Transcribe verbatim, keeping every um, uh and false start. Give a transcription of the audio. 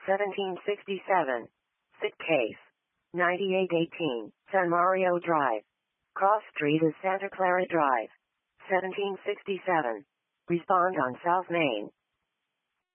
seventeen sixty-seven. Sit case. ninety-eight eighteen, San Mario Drive. Cross Street is Santa Clara Drive. seventeen sixty-seven. Respond on South Main.